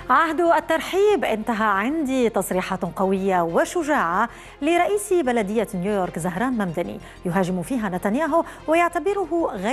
عهد الترحيب انتهى عندي. تصريحات قوية وشجاعة لرئيس بلدية نيويورك زهران ممدني يهاجم فيها نتنياهو ويعتبره غير